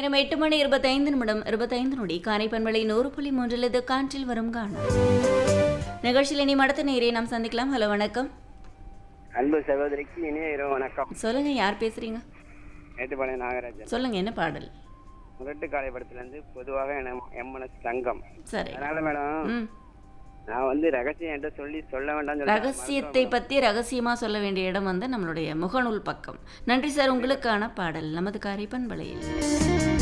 நேரம் 8 மணி 25 நிமிடம் 25 நொடி காரைப்பன்மலை 100.3 இது காற்றில் வரும் காணும் நிகழ்ச்சியில் இனி அடுத்த நேரே நாம் சந்திக்கலாம். ஹலோ வணக்கம். அன்பு சகோதரிக்கு இனிய இரவு வணக்கம். சொல்லுங்க, யார் பேசுறீங்க? மேட்டுப்பாளையம் நாகராஜன். சொல்லுங்க, என்ன பாடல்? முரட்டு காலை படத்துலேருந்து பொதுவாக எம்என்எஸ் தங்கம். சரி. அதனால மேடம் நான் ரகசியம் என்கிட்ட சொல்ல வேண்டாம். ரகசியத்தை பற்றி ரகசியமாக சொல்ல வேண்டிய இடம் நம்மளுடைய முகநூல் பக்கம். நன்றி சார், உங்களுக்கான பாடல் நமது காரைப்பன்மலையில்.